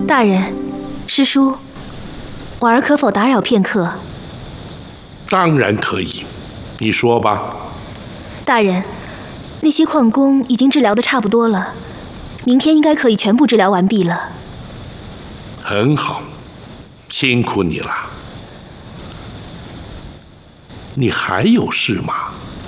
大人，师叔，婉儿可否打扰片刻？ 当然可以，你说吧。 大人，那些矿工已经治疗得差不多了，明天应该可以全部治疗完毕了。 很好，辛苦你了。你还有事吗？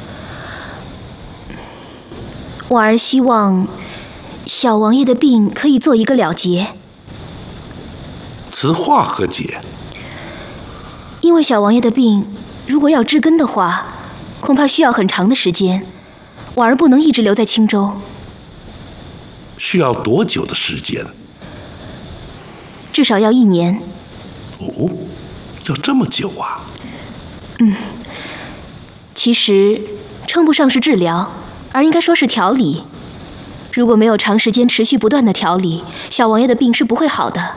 婉儿希望小王爷的病可以做一个了结。 此话何解？ 因为小王爷的病，如果要治根的话，恐怕需要很长的时间。婉儿不能一直留在青州。 需要多久的时间？ 至少要1年。 哦，要这么久啊？ 其实称不上是治疗，而应该说是调理。如果没有长时间持续不断的调理，小王爷的病是不会好的。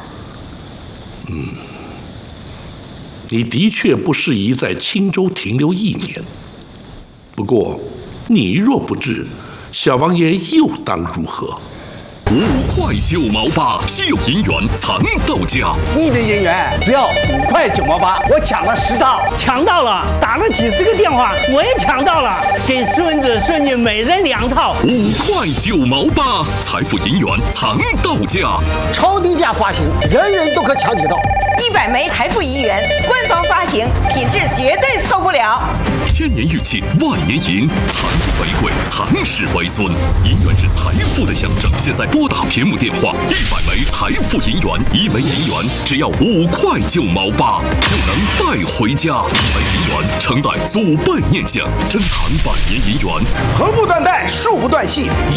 你的确不适宜在青州停留1年。不过，你若不治，小王爷又当如何 ？5块9毛8，稀有银元藏到家。 1元银元只要5块9毛8，我抢了10套， 抢到了，打了几10个电话，我也抢到了，给孙子孙女每人2套。 5块9毛8，财富银元藏到家， 超低价发行，人人都可抢得到。 100枚财富1元，官方发行，品质绝对错不了。 千年玉器，万年银，藏富为贵，藏世为尊。银元是财富的象征。现在拨打屏幕电话，100枚财富银元，1枚银元只要5块9毛8，就能带回家。1枚银元承载祖辈念想，珍藏100年银元， 横不断代，竖不断续。